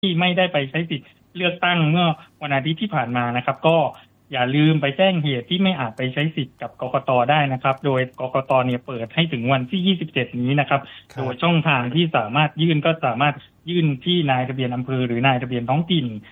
ที่ไม่ได้ไปใช้สิทธิ์เลือกตั้งเมื่อวันอาทิตย์ที่ผ่านมานะครับก็อย่าลืมไปแจ้งเหตุที่ไม่อาจไปใช้สิทธิ์กับกกต.ได้นะครับโดยกกต.เนี่ยเปิดให้ถึงวันที่27นี้นะครับโดยช่องทางที่สามารถยื่นก็สามารถยื่นที่นายทะเบียนอำเภอหรือนายทะเบียนท้องถิ่น